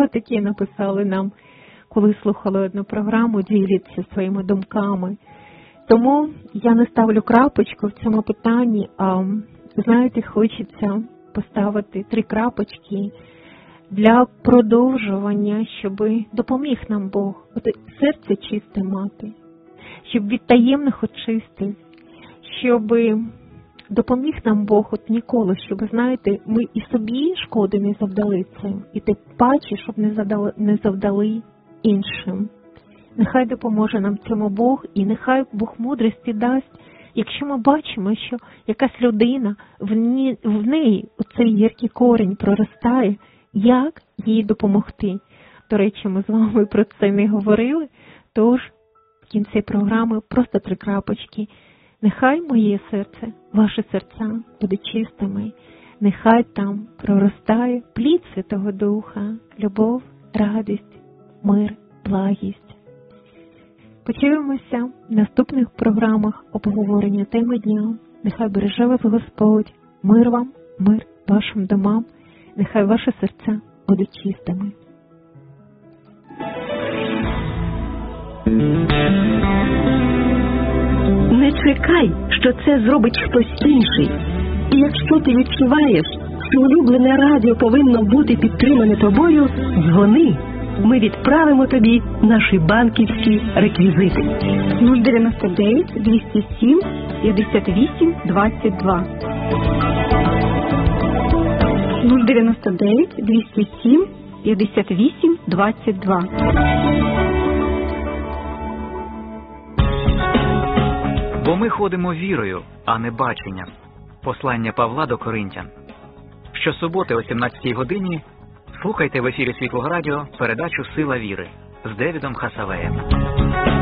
такі написали нам, коли слухали одну програму, діляться своїми думками. Тому я не ставлю крапочку в цьому питанні, а, знаєте, хочеться поставити 3 крапочки для продовжування, щоб допоміг нам Бог. От серце чисте мати, щоб від таємних очистив, щоб допоміг нам Бог от ніколи, щоб, знаєте, ми і собі шкоди не завдали цим, і тим паче, щоб не завдали іншим. Нехай допоможе нам цьому Бог, і нехай Бог мудрості дасть, якщо ми бачимо, що якась людина, в неї оцей гіркий корінь проростає, як їй допомогти. До речі, ми з вами про це не говорили, тож в кінці програми просто 3 крапочки. Нехай моє серце, ваше серця буде чистими, нехай там проростає плід Святого Духа, любов, радість, мир, благість. Почуємося в наступних програмах обговорення теми дня. Нехай береже вас Господь, мир вам, мир вашим домам, нехай ваші серця будуть чистими. Не чекай, що це зробить хтось інший. І якщо ти відчуваєш, що улюблене радіо повинно бути підтримане тобою, дзвони. Ми відправимо тобі наші банківські реквізити. 099 207 58 22. 099 207 58 22. Бо ми ходимо вірою, а не баченням. Послання Павла до Коринтян. Щосуботи о 17-й годині слухайте в ефірі Світлого Радіо передачу «Сила віри» з Девідом Хасавеєм.